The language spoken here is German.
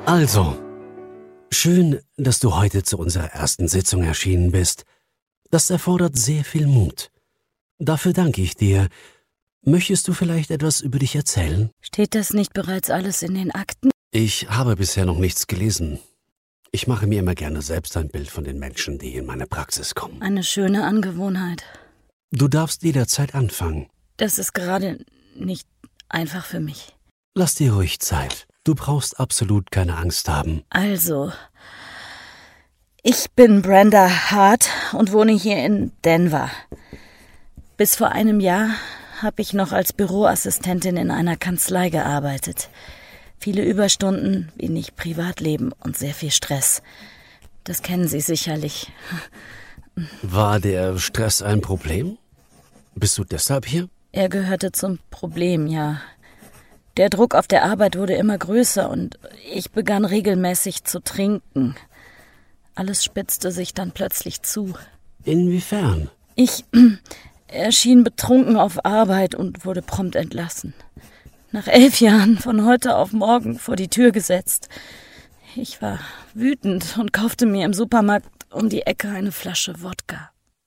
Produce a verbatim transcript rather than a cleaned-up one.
Also, schön, dass du heute zu unserer ersten Sitzung erschienen bist. Das erfordert sehr viel Mut. Dafür danke ich dir. Möchtest du vielleicht etwas über dich erzählen? Steht das nicht bereits alles in den Akten? Ich habe bisher noch nichts gelesen. Ich mache mir immer gerne selbst ein Bild von den Menschen, die in meine Praxis kommen. Eine schöne Angewohnheit. Du darfst jederzeit anfangen. Das ist gerade nicht einfach für mich. Lass dir ruhig Zeit. Du brauchst absolut keine Angst haben. Also, ich bin Brenda Hart und wohne hier in Denver. Bis vor einem Jahr habe ich noch als Büroassistentin in einer Kanzlei gearbeitet. Viele Überstunden, wenig Privatleben und sehr viel Stress. Das kennen Sie sicherlich. War der Stress ein Problem? Bist du deshalb hier? Er gehörte zum Problem, ja. Der Druck auf der Arbeit wurde immer größer und ich begann regelmäßig zu trinken. Alles spitzte sich dann plötzlich zu. Inwiefern? Ich erschien betrunken auf Arbeit und wurde prompt entlassen. Nach elf Jahren von heute auf morgen vor die Tür gesetzt. Ich war wütend und kaufte mir im Supermarkt um die Ecke eine Flasche Wodka.